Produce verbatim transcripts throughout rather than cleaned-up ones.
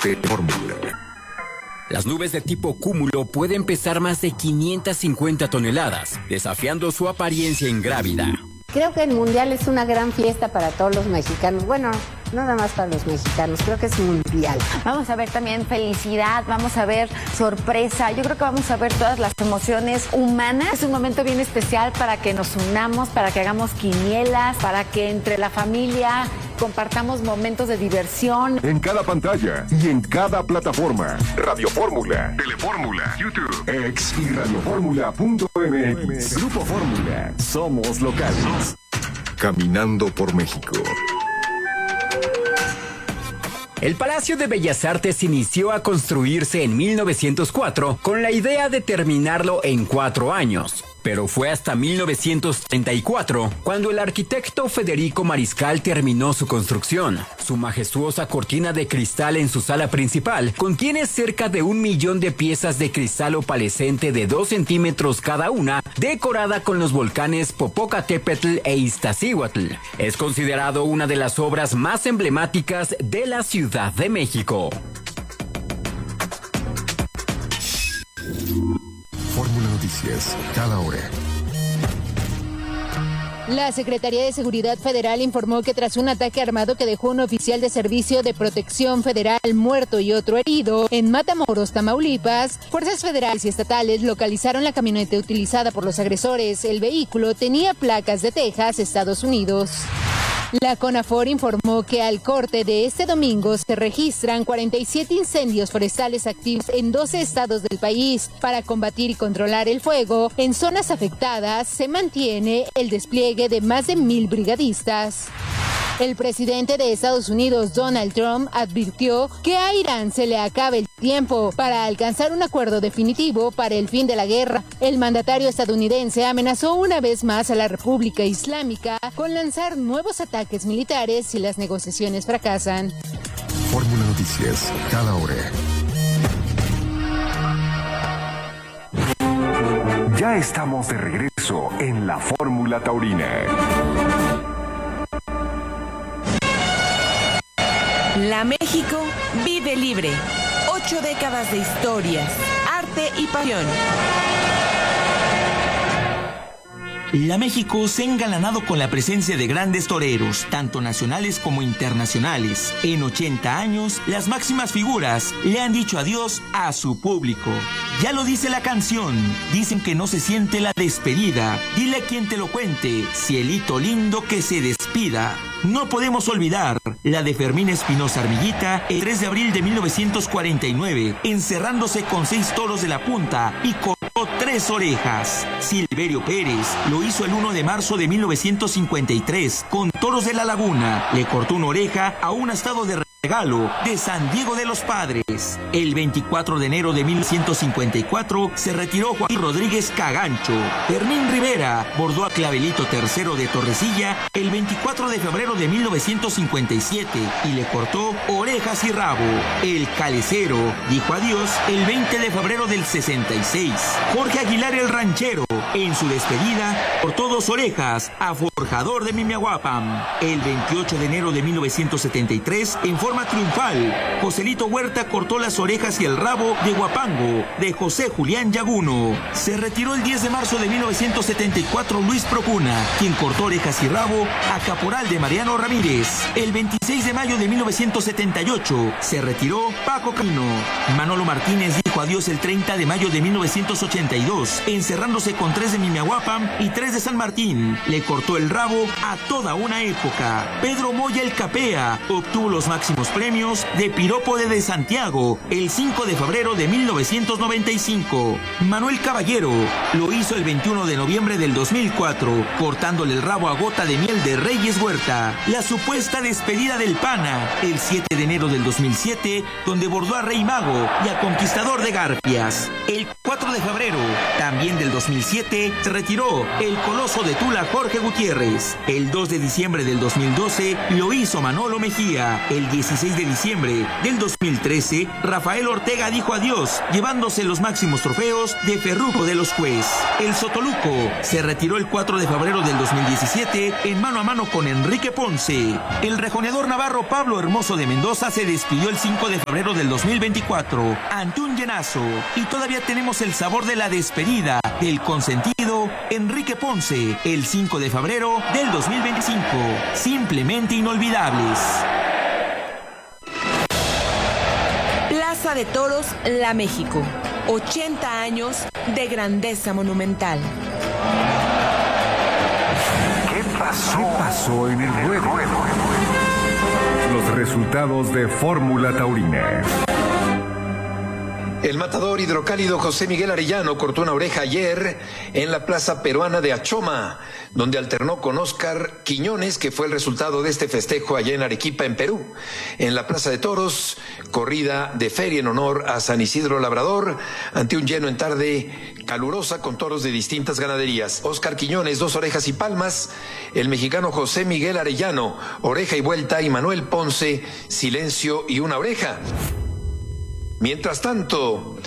Telefórmula. Las nubes de tipo cúmulo pueden pesar más de quinientas cincuenta toneladas, desafiando su apariencia ingrávida. Creo que el Mundial es una gran fiesta para todos los mexicanos. Bueno, no nada más para los mexicanos, creo que es mundial. Vamos a ver también felicidad, vamos a ver sorpresa. Yo creo que vamos a ver todas las emociones humanas. Es un momento bien especial para que nos unamos, para que hagamos quinielas, para que entre la familia compartamos momentos de diversión. En cada pantalla y en cada plataforma. Radio Fórmula, Telefórmula, YouTube, X y radioformula punto m x. Grupo Fórmula. Somos locales. Caminando por México. El Palacio de Bellas Artes inició a construirse en mil novecientos cuatro con la idea de terminarlo en cuatro años. Pero fue hasta mil novecientos treinta y cuatro cuando el arquitecto Federico Mariscal terminó su construcción. Su majestuosa cortina de cristal en su sala principal contiene cerca de un millón de piezas de cristal opalescente de dos centímetros cada una, decorada con los volcanes Popocatépetl e Iztaccíhuatl. Es considerado una de las obras más emblemáticas de la Ciudad de México. Fórmula Noticias, cada hora. La Secretaría de Seguridad Federal informó que tras un ataque armado que dejó un oficial de Servicio de Protección Federal muerto y otro herido en Matamoros, Tamaulipas, fuerzas federales y estatales localizaron la camioneta utilizada por los agresores. El vehículo tenía placas de Texas, Estados Unidos. La CONAFOR informó que al corte de este domingo se registran cuarenta y siete incendios forestales activos en doce estados del país. Para combatir y controlar el fuego, en zonas afectadas se mantiene el despliegue de más de mil brigadistas. El presidente de Estados Unidos, Donald Trump, advirtió que a Irán se le acabe el tiempo para alcanzar un acuerdo definitivo para el fin de la guerra. El mandatario estadounidense amenazó una vez más a la República Islámica con lanzar nuevos ataques militares si las negociaciones fracasan. Fórmula Noticias, cada hora. Ya estamos de regreso en la Fórmula Taurina. La México vive libre. Ocho décadas de historias, arte y pasión. La México se ha engalanado con la presencia de grandes toreros, tanto nacionales como internacionales. En ochenta años, las máximas figuras le han dicho adiós a su público. Ya lo dice la canción, dicen que no se siente la despedida. Dile a quien te lo cuente, cielito lindo que se despida. No podemos olvidar la de Fermín Espinosa Armillita el tres de abril de mil novecientos cuarenta y nueve, encerrándose con seis toros de la punta y cortó tres orejas. Silverio Pérez lo hizo el uno de marzo de mil novecientos cincuenta y tres con toros de la Laguna. Le cortó una oreja a un estado de regalo de San Diego de los Padres. El veinticuatro de enero de mil novecientos cincuenta y cuatro se retiró Joaquín Rodríguez Cagancho. Fermín Rivera bordó a Clavelito tercero de Torrecilla el veinticuatro de febrero de mil novecientos cincuenta y siete y le cortó orejas y rabo. El Calecero dijo adiós el veinte de febrero del sesenta y seis. Jorge Aguilar el Ranchero, en su despedida, cortó dos orejas a Forjador de Mimiahuapan. El veintiocho de enero de mil novecientos setenta y tres, en forma triunfal, Joselito Huerta cortó las orejas y el rabo de Huapango, de José Julián Yaguno. Se retiró el diez de marzo de mil novecientos setenta y cuatro Luis Procuna, quien cortó orejas y rabo a Caporal de Mariano Ramírez. El veintiséis de mayo de mil novecientos setenta y ocho se retiró Paco Camino. Manolo Martínez dijo adiós el treinta de mayo de mil novecientos ochenta y dos, encerrándose con tres de Mimiahuapan y tres de San Martín. Le cortó el rabo a toda una época. Pedro Moya el Capea obtuvo los máximos premios de Piropo de, de Santiago el cinco de febrero de mil novecientos noventa y cinco. Manuel Caballero lo hizo el veintiuno de noviembre del dos mil cuatro, cortándole el rabo a Gota de Miel de Reyes Huerta. La supuesta despedida del Pana el siete de enero del dos mil siete, donde bordó a Rey Mago y a Conquistador de Garfias. El cuatro de febrero, también del dos mil siete, se retiró el Coloso de Tula Jorge Gutiérrez. El dos de diciembre del dos mil doce lo hizo Manolo Mejía. El diecinueve dieciséis de diciembre del dos mil trece, Rafael Ortega dijo adiós, llevándose los máximos trofeos de Ferrujo de los Juez. El Sotoluco se retiró el cuatro de febrero del dos mil diecisiete en mano a mano con Enrique Ponce. El rejoneador navarro Pablo Hermoso de Mendoza se despidió el cinco de febrero del dos mil veinticuatro ante un llenazo. Y todavía tenemos el sabor de la despedida del consentido Enrique Ponce el cinco de febrero del dos mil veinticinco. Simplemente inolvidables. Plaza de Toros, La México. ochenta años de grandeza monumental. ¿Qué pasó? ¿Qué pasó en el ruedo? Los resultados de Fórmula Taurina. El matador hidrocálido José Miguel Arellano cortó una oreja ayer en la plaza peruana de Achoma, donde alternó con Óscar Quiñones, que fue el resultado de este festejo allá en Arequipa, en Perú. En la plaza de toros, corrida de feria en honor a San Isidro Labrador, ante un lleno en tarde calurosa con toros de distintas ganaderías. Óscar Quiñones, dos orejas y palmas. El mexicano José Miguel Arellano, oreja y vuelta. Y Manuel Ponce, silencio y una oreja. Mientras tanto,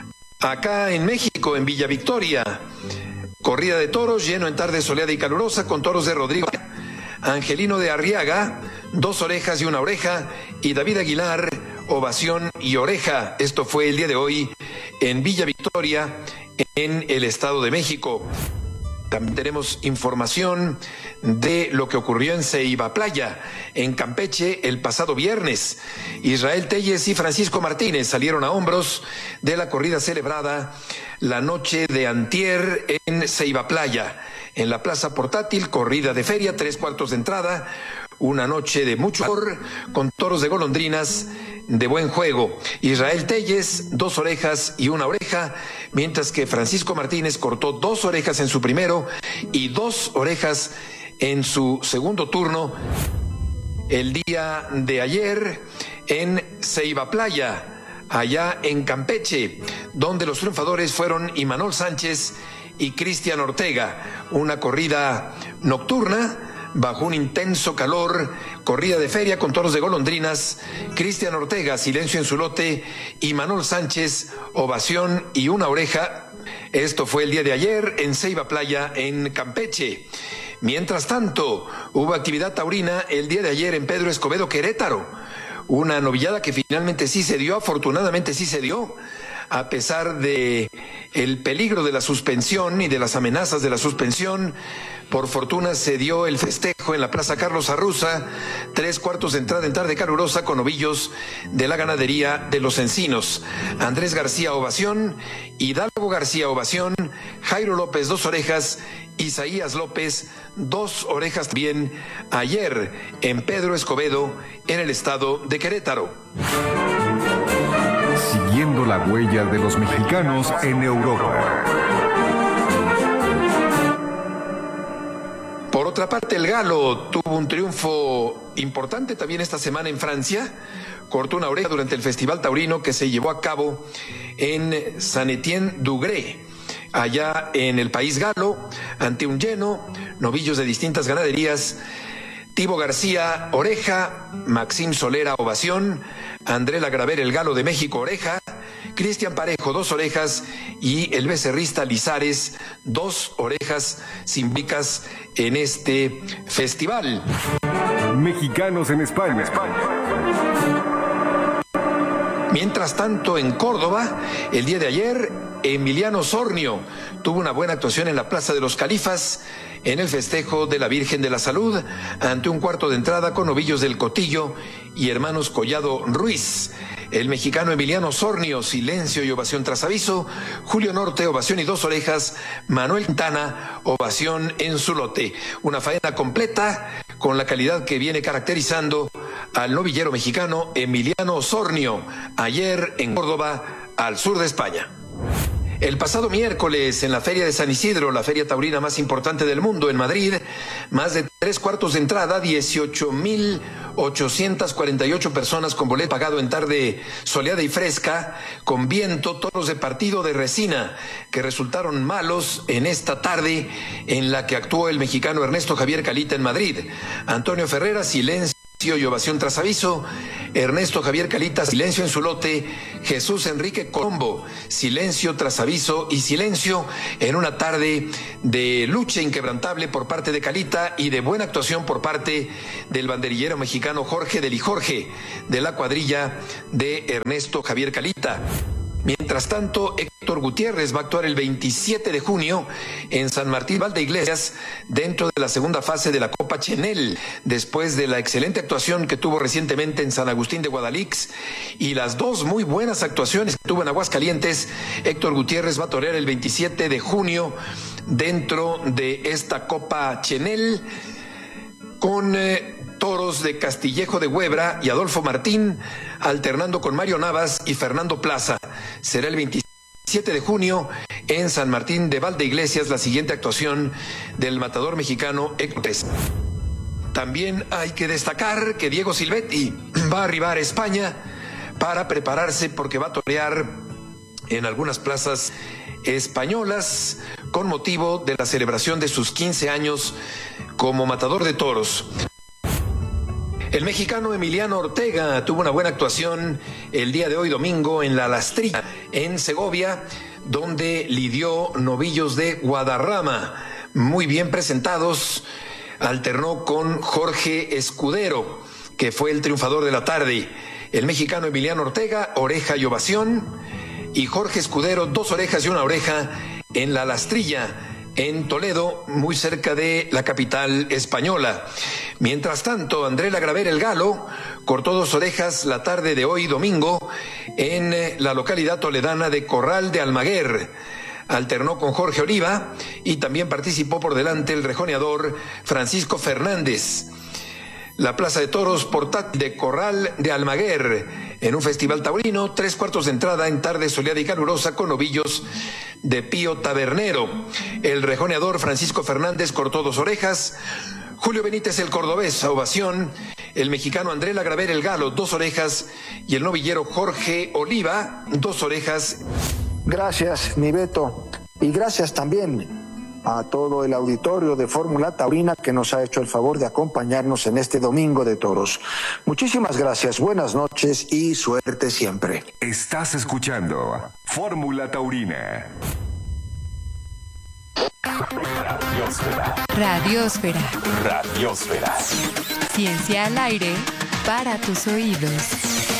acá en México, en Villa Victoria, corrida de toros, lleno en tarde soleada y calurosa, con toros de Rodrigo Angelino de Arriaga, dos orejas y una oreja, y David Aguilar, ovación y oreja. Esto fue el día de hoy en Villa Victoria, en el Estado de México. También tenemos información de lo que ocurrió en Ceiba Playa, en Campeche, el pasado viernes. Israel Telles y Francisco Martínez salieron a hombros de la corrida celebrada la noche de antier en Ceiba Playa. En la plaza portátil, corrida de feria, tres cuartos de entrada, una noche de mucho amor, con toros de golondrinas de buen juego. Israel Telles, dos orejas y una oreja, mientras que Francisco Martínez cortó dos orejas en su primero y dos orejas en su segundo turno el día de ayer en Ceiba Playa, allá en Campeche, donde los triunfadores fueron Imanol Sánchez y Cristian Ortega. Una corrida nocturna bajo un intenso calor, corrida de feria con toros de golondrinas. Cristian Ortega, silencio en su lote, y Manuel Sánchez, ovación y una oreja. Esto fue el día de ayer en Ceiba Playa, en Campeche. Mientras tanto, hubo actividad taurina el día de ayer en Pedro Escobedo, Querétaro. Una novillada que finalmente sí se dio, afortunadamente sí se dio, a pesar de el peligro de la suspensión y de las amenazas de la suspensión. Por fortuna se dio el festejo en la Plaza Carlos Arruza, tres cuartos de entrada en tarde calurosa con novillos de la ganadería de Los Encinos. Andrés García, ovación; Hidalgo García, ovación; Jairo López, dos orejas; Isaías López, dos orejas también, ayer en Pedro Escobedo, en el estado de Querétaro. Siguiendo la huella de los mexicanos en Europa. Por otra parte, el Galo tuvo un triunfo importante también esta semana en Francia. Cortó una oreja durante el Festival Taurino que se llevó a cabo en Saint-Étienne-du-Gré, allá en el país galo, ante un lleno, novillos de distintas ganaderías. Tibo García, oreja; Maxim Solera, ovación; André Lagraver, el Galo de México, oreja; Cristian Parejo, dos orejas; y el becerrista Lizares, dos orejas simbólicas en este festival. Mexicanos en España. Mientras tanto, en Córdoba, el día de ayer, Emiliano Sornio tuvo una buena actuación en la Plaza de los Califas, en el festejo de la Virgen de la Salud, ante un cuarto de entrada con novillos del Cotillo y hermanos Collado Ruiz. El mexicano Emiliano Sornio, silencio y ovación tras aviso; Julio Norte, ovación y dos orejas; Manuel Quintana, ovación en su lote. Una faena completa con la calidad que viene caracterizando al novillero mexicano Emiliano Sornio, ayer en Córdoba, al sur de España. El pasado miércoles, en la Feria de San Isidro, la feria taurina más importante del mundo, en Madrid, más de tres cuartos de entrada, dieciocho mil ochocientas cuarenta y ocho personas con boleto pagado en tarde soleada y fresca, con viento, toros de partido de resina, que resultaron malos en esta tarde en la que actuó el mexicano Ernesto Javier Calita en Madrid. Antonio Ferrera, silencio y ovación tras aviso. Ernesto Javier Calita, silencio en su lote. Jesús Enrique Colombo, silencio tras aviso y silencio en una tarde de lucha inquebrantable por parte de Calita y de buena actuación por parte del banderillero mexicano Jorge Deli Jorge, de la cuadrilla de Ernesto Javier Calita. Mientras tanto, Héctor Gutiérrez va a actuar el veintisiete de junio en San Martín Valdeiglesias dentro de la segunda fase de la Copa Chenel, después de la excelente actuación que tuvo recientemente en San Agustín de Guadalix y las dos muy buenas actuaciones que tuvo en Aguascalientes. Héctor Gutiérrez va a torear el veintisiete de junio dentro de esta Copa Chenel con eh, toros de Castillejo de Huebra y Adolfo Martín, alternando con Mario Navas y Fernando Plaza. Será el veintisiete de junio en San Martín de Valdeiglesias la siguiente actuación del matador mexicano Héctor Gutiérrez. También hay que destacar que Diego Silvetti va a arribar a España para prepararse porque va a torear en algunas plazas españolas con motivo de la celebración de sus quince años como matador de toros. El mexicano Emiliano Ortega tuvo una buena actuación el día de hoy domingo en La Lastrilla, en Segovia, donde lidió novillos de Guadarrama, muy bien presentados. Alternó con Jorge Escudero, que fue el triunfador de la tarde. El mexicano Emiliano Ortega, oreja y ovación, y Jorge Escudero, dos orejas y una oreja en La Lastrilla, en Toledo, muy cerca de la capital española. Mientras tanto, André Lagraver el Galo cortó dos orejas la tarde de hoy domingo en la localidad toledana de Corral de Almaguer. Alternó con Jorge Oliva y también participó por delante el rejoneador Francisco Fernández. La Plaza de Toros portátil de Corral de Almaguer, en un festival taurino, tres cuartos de entrada en tarde soleada y calurosa con novillos de Pío Tabernero. El rejoneador Francisco Fernández cortó dos orejas, Julio Benítez el cordobés, ovación, el mexicano André Lagraver el Galo, dos orejas, y el novillero Jorge Oliva, dos orejas. Gracias, mi Beto, y gracias también a todo el auditorio de Fórmula Taurina que nos ha hecho el favor de acompañarnos en este domingo de toros. Muchísimas gracias, buenas noches y suerte siempre. Estás escuchando Fórmula Taurina. Radiosfera. Radiosfera. Radiosfera. Ciencia al aire para tus oídos.